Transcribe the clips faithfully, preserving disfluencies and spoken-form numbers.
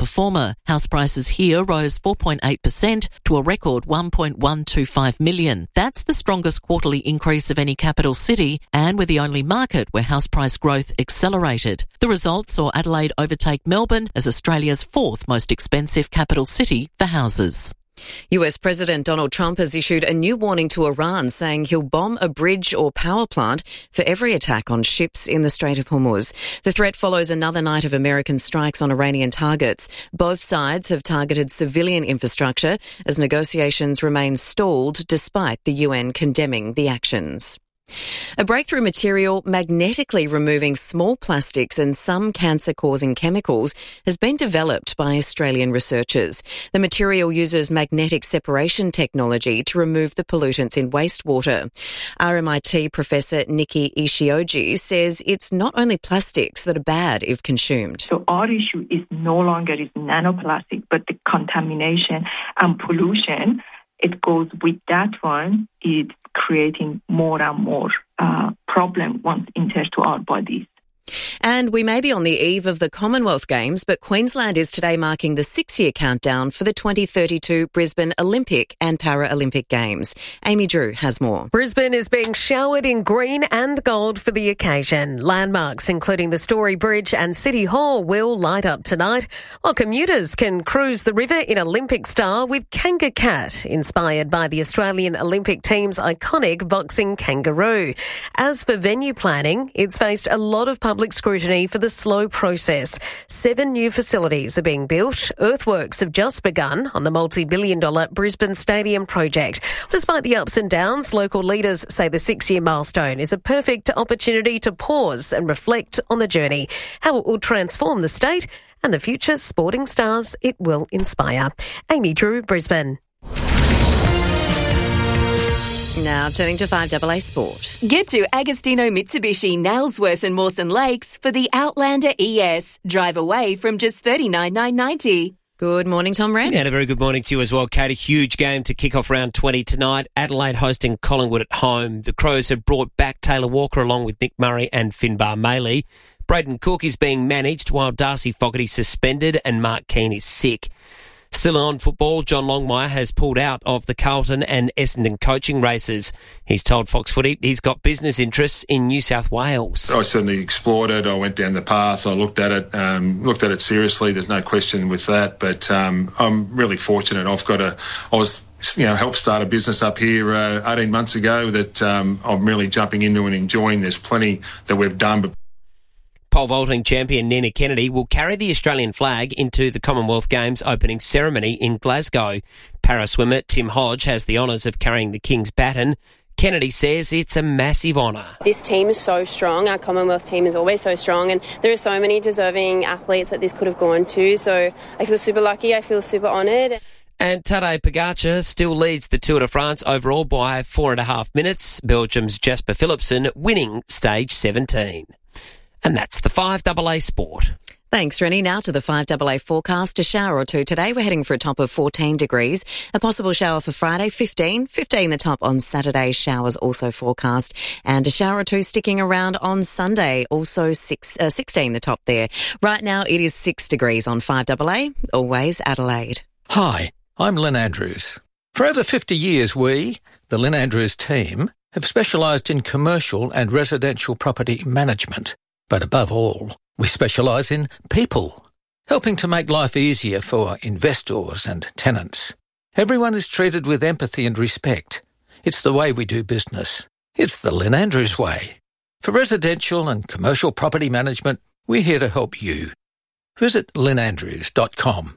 performer. House prices here rose four point eight percent to a record one point one two five million. That's the strongest quarterly increase of any capital city, and we're the only market where house price growth accelerated. The results saw Adelaide overtake Melbourne as Australia's fourth most expensive capital city for houses. U S President Donald Trump has issued a new warning to Iran, saying he'll bomb a bridge or power plant for every attack on ships in the Strait of Hormuz. The threat follows another night of American strikes on Iranian targets. Both sides have targeted civilian infrastructure as negotiations remain stalled despite the U N condemning the actions. A breakthrough material magnetically removing small plastics and some cancer-causing chemicals has been developed by Australian researchers. The material uses magnetic separation technology to remove the pollutants in wastewater. R M I T Professor Nikki Ishioji says it's not only plastics that are bad if consumed. So our issue is no longer is nanoplastic, but the contamination and pollution, it goes with that one. It's creating more and more uh, problem once enters to our bodies. And we may be on the eve of the Commonwealth Games, but Queensland is today marking the six-year countdown for the twenty thirty-two Brisbane Olympic and Paralympic Games. Amy Drew has more. Brisbane is being showered in green and gold for the occasion. Landmarks, including the Story Bridge and City Hall, will light up tonight, while commuters can cruise the river in Olympic style with Kanga Cat, inspired by the Australian Olympic team's iconic boxing kangaroo. As for venue planning, it's faced a lot of public scrutiny for the slow process. Seven new facilities are being built. Earthworks have just begun on the multi-billion dollar Brisbane Stadium project. Despite the ups and downs, local leaders say the six-year milestone is a perfect opportunity to pause and reflect on the journey, how it will transform the state and the future sporting stars it will inspire. Amy Drew, Brisbane. Now turning to five A A Sport. Get to Agostino Mitsubishi, Nailsworth and Mawson Lakes for the Outlander E S. Drive away from just thirty-nine thousand nine hundred ninety dollars. Good morning, Tom Wren. And a very good morning to you as well, Kate. A huge game to kick off round twenty tonight. Adelaide hosting Collingwood at home. The Crows have brought back Taylor Walker along with Nick Murray and Finbar Maley. Braden Cook is being managed while Darcy Fogarty suspended and Mark Keane is sick. Still on football, John Longmire has pulled out of the Carlton and Essendon coaching races. He's told Fox Footy he's got business interests in New South Wales. I certainly explored it. I went down the path. I looked at it, um, looked at it seriously. There's no question with that. But um, I'm really fortunate. I've got a, I was, you know, helped start a business up here uh, eighteen months ago that um, I'm really jumping into and enjoying. There's plenty that we've done, but Pole vaulting champion Nina Kennedy will carry the Australian flag into the Commonwealth Games opening ceremony in Glasgow. Paraswimmer Tim Hodge has the honours of carrying the King's baton. Kennedy says it's a massive honour. This team is so strong. Our Commonwealth team is always so strong, and there are so many deserving athletes that this could have gone to. So I feel super lucky. I feel super honoured. And Tadej Pogacar still leads the Tour de France overall by four and a half minutes. Belgium's Jasper Philipsen winning stage seventeen. And that's the five A A Sport. Thanks, Rennie. Now to the five A A forecast. A shower or two today. We're heading for a top of fourteen degrees. A possible shower for Friday, fifteen. fifteen the top on Saturday. Showers also forecast. And a shower or two sticking around on Sunday. Also six, uh, sixteen the top there. Right now it is six degrees on five A A. Always Adelaide. Hi, I'm Lynn Andrews. For over fifty years, we, the Lynn Andrews team, have specialised in commercial and residential property management. But above all, we specialise in people, helping to make life easier for investors and tenants. Everyone is treated with empathy and respect. It's the way we do business. It's the Lynn Andrews way. For residential and commercial property management, we're here to help you. Visit lynn andrews dot com.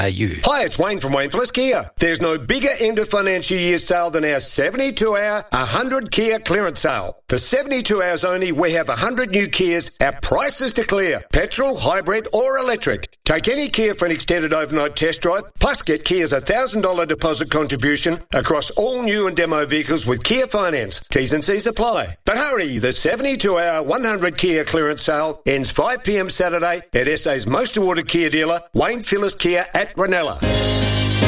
Hi, it's Wayne from Wayne Phillips Kia. There's no bigger end of financial year sale than our seventy-two hour, one hundred Kia clearance sale. For seventy-two hours only, we have one hundred new Kias at prices to clear. Petrol, hybrid or electric. Take any Kia for an extended overnight test drive, plus get Kia's one thousand dollars deposit contribution across all new and demo vehicles with Kia Finance. T's and C's apply. But hurry, the seventy-two hour, one hundred Kia clearance sale ends five p m Saturday at S A's most awarded Kia dealer, Wayne Phillips Kia at Ranella.